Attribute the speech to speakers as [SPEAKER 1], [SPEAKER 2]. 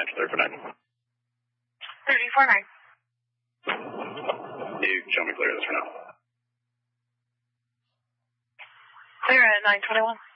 [SPEAKER 1] clear for 9.
[SPEAKER 2] 34-9.
[SPEAKER 1] You show me clear this for now.
[SPEAKER 2] Clear at 921.